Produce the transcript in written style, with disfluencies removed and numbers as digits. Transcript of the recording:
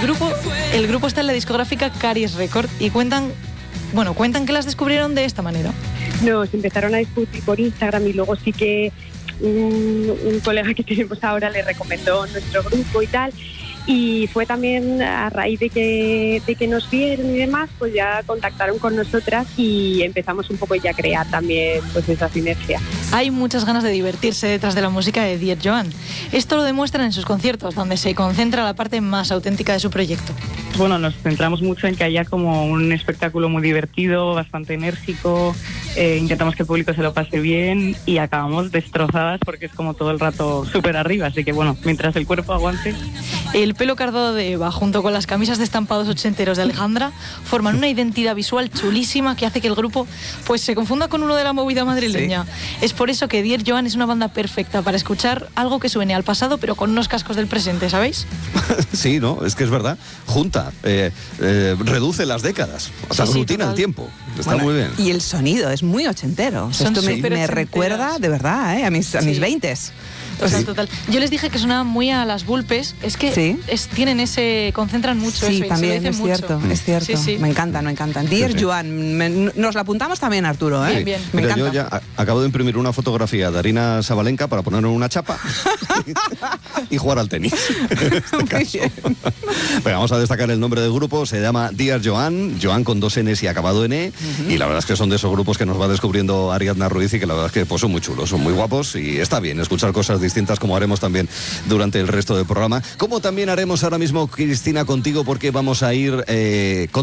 El grupo está en la discográfica Caris Record y cuentan que las descubrieron de esta manera. Nos empezaron a discutir por Instagram y luego sí que un colega que tenemos ahora le recomendó nuestro grupo y tal. Y fue también a raíz de que nos vieron y demás, pues ya contactaron con nosotras y empezamos un poco ya a crear también pues esa sinergia. Hay muchas ganas de divertirse detrás de la música de Dear Joan. Esto lo demuestran en sus conciertos, donde se concentra la parte más auténtica de su proyecto. Bueno, nos centramos mucho en que haya como un espectáculo muy divertido, bastante enérgico, intentamos que el público se lo pase bien y acabamos destrozadas porque es como todo el rato súper arriba, así que bueno, mientras el cuerpo aguante. El pelo cardado de Eva, junto con las camisas de estampados ochenteros de Alejandra, forman una identidad visual chulísima que hace que el grupo pues se confunda con uno de la movida madrileña. Sí. Es por eso que Dear Joan es una banda perfecta para escuchar algo que suene al pasado, pero con unos cascos del presente, ¿sabéis? Sí, ¿no? Es que es verdad. Junta, reduce las décadas, o sea, aglutina el tiempo. Está muy bien. Y el sonido es muy ochentero. Esto me recuerda, de verdad, a mis 20s. Total. Yo les dije que sonaban muy a las Vulpes. Es que concentran mucho sí, eso. También se lo dicen es cierto, mucho. Es cierto. Sí. Me encantan. Dear Joan, nos la apuntamos también, Arturo, ¿eh? Sí. Bien. Me encanta. Yo ya acabo de imprimir una fotografía de Arina Sabalenka para ponerle una chapa y jugar al tenis. Bueno, vamos a destacar el nombre del grupo. Se llama Dear Joan, Joan con 2 Ns y acabado en E. Y la verdad es que son de esos grupos que nos va descubriendo Ariadna Ruiz y que la verdad es que pues, son muy chulos, son muy guapos y está bien escuchar cosas distintas, como haremos también durante el resto del programa, como también haremos ahora mismo, Cristina, contigo, porque vamos a ir con